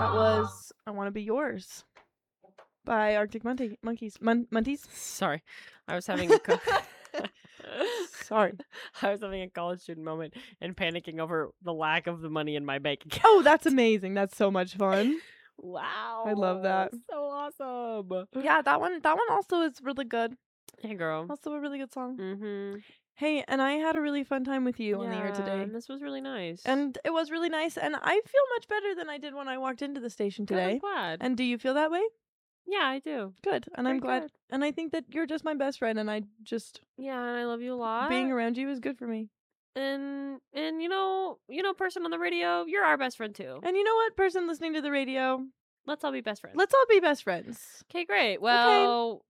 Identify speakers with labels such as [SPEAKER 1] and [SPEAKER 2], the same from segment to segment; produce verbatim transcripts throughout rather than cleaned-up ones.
[SPEAKER 1] That was I Want to Be Yours by Arctic Monkey Monkeys. Mon- Monkeys?
[SPEAKER 2] Sorry. I was having a co-
[SPEAKER 1] Sorry.
[SPEAKER 2] I was having a college student moment and panicking over the lack of the money in my bank account.
[SPEAKER 1] Oh, that's amazing. That's so much fun.
[SPEAKER 2] Wow.
[SPEAKER 1] I love that.
[SPEAKER 2] So awesome.
[SPEAKER 1] Yeah, that one that one also is really good.
[SPEAKER 2] Hey, girl.
[SPEAKER 1] Also a really good song.
[SPEAKER 2] Mm-hmm.
[SPEAKER 1] Hey, and I had a really fun time with you
[SPEAKER 2] yeah,
[SPEAKER 1] on the air today.
[SPEAKER 2] and this was really nice.
[SPEAKER 1] And it was really nice, and I feel much better than I did when I walked into the station
[SPEAKER 2] Good, I'm
[SPEAKER 1] today.
[SPEAKER 2] glad.
[SPEAKER 1] And do you feel that way?
[SPEAKER 2] Yeah, I do.
[SPEAKER 1] Good. And I'm
[SPEAKER 2] Very
[SPEAKER 1] glad.
[SPEAKER 2] good.
[SPEAKER 1] And I think that you're just my best friend, and I just
[SPEAKER 2] Yeah, and I love you a lot.
[SPEAKER 1] being around you is good for me.
[SPEAKER 2] and and you know, you know, person on the radio, you're our best friend too.
[SPEAKER 1] And you know what, person listening to the radio,
[SPEAKER 2] Let's all be best friends.
[SPEAKER 1] let's all be best friends.
[SPEAKER 2] Okay, great. Well,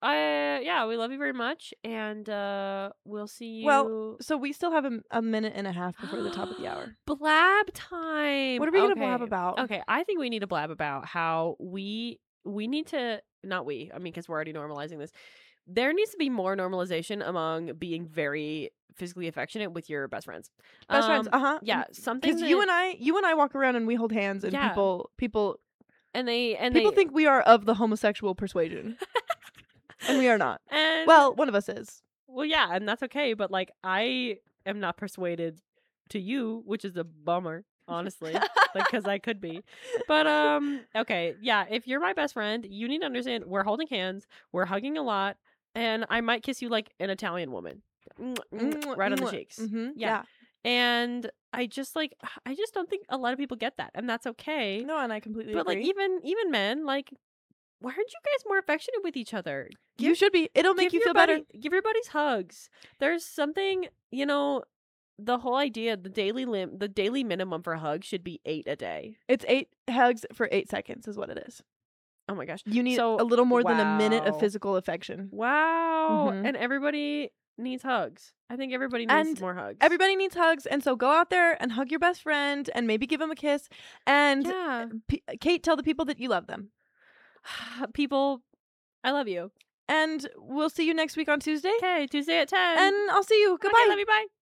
[SPEAKER 2] I yeah, we love you very much, and uh we'll see you.
[SPEAKER 1] Well, so we still have a, a minute and a half before the top of the hour.
[SPEAKER 2] blab time.
[SPEAKER 1] What are we gonna
[SPEAKER 2] Okay.
[SPEAKER 1] blab about?
[SPEAKER 2] Okay, I think we need to blab about how we we need to not we. I mean, because we're already normalizing this. There needs to be more normalization among being very physically affectionate with your best friends.
[SPEAKER 1] Best friends,
[SPEAKER 2] Um,
[SPEAKER 1] uh huh.
[SPEAKER 2] Yeah, something
[SPEAKER 1] Because you
[SPEAKER 2] that-
[SPEAKER 1] and I, you and I walk around and we hold hands, and
[SPEAKER 2] Yeah.
[SPEAKER 1] people, people,
[SPEAKER 2] and they and
[SPEAKER 1] people
[SPEAKER 2] they
[SPEAKER 1] think we are of the homosexual persuasion, and we are not.
[SPEAKER 2] and
[SPEAKER 1] Well, one of us is.
[SPEAKER 2] well, yeah, and that's okay. But like, I am not persuaded to you, which is a bummer, honestly, like because I could be. But um, okay, yeah. If you're my best friend, you need to understand we're holding hands, we're hugging a lot, and I might kiss you like an Italian woman, right on the cheeks.
[SPEAKER 1] Mm-hmm.
[SPEAKER 2] Yeah. And I just like, I just don't think a lot of people get that, and that's okay.
[SPEAKER 1] No, and I completely
[SPEAKER 2] but
[SPEAKER 1] agree.
[SPEAKER 2] like, even even men, like, why aren't you guys more affectionate with each other?
[SPEAKER 1] you should be. It'll make
[SPEAKER 2] give
[SPEAKER 1] you
[SPEAKER 2] your
[SPEAKER 1] feel better.
[SPEAKER 2] buddy- Give your buddies hugs. There's something, you know, the whole idea, the daily lim, the daily minimum for hugs should be eight a day.
[SPEAKER 1] It's eight hugs for eight seconds, is what it is.
[SPEAKER 2] Oh my gosh.
[SPEAKER 1] You need
[SPEAKER 2] So,
[SPEAKER 1] a little more than a minute of
[SPEAKER 2] wow.
[SPEAKER 1] physical affection.
[SPEAKER 2] Wow.
[SPEAKER 1] Mhm.
[SPEAKER 2] And everybody needs hugs. I think everybody needs
[SPEAKER 1] And
[SPEAKER 2] more hugs.
[SPEAKER 1] Everybody needs hugs, and so go out there and hug your best friend, and maybe give him a kiss. And
[SPEAKER 2] Yeah.
[SPEAKER 1] P- Kate, tell the people that you love them.
[SPEAKER 2] People, I love you.
[SPEAKER 1] And we'll see you next week on Tuesday.
[SPEAKER 2] Okay, Tuesday at ten.
[SPEAKER 1] And I'll see you.
[SPEAKER 2] Okay,
[SPEAKER 1] Goodbye.
[SPEAKER 2] love you, bye.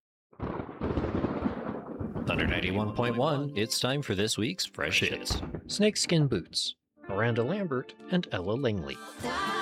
[SPEAKER 3] Thunder ninety-one point one, it's time for this week's Fresh Hits. Snakeskin Boots, Miranda Lambert and Ella Langley.